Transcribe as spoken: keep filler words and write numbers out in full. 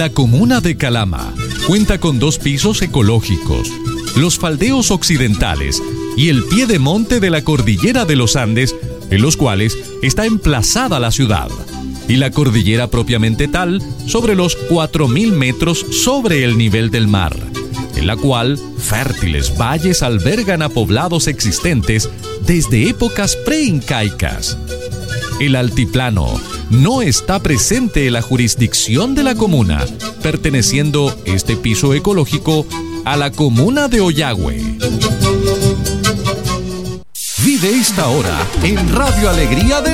La comuna de Calama cuenta con dos pisos ecológicos, los faldeos occidentales y el piedemonte de la cordillera de los Andes, en los cuales está emplazada la ciudad, y la cordillera propiamente tal sobre los cuatro mil metros sobre el nivel del mar, en la cual fértiles valles albergan a poblados existentes desde épocas preincaicas. El altiplano no está presente en la jurisdicción de la comuna, perteneciendo este piso ecológico a la comuna de Ollagüe. Vive esta hora en Radio Alegría del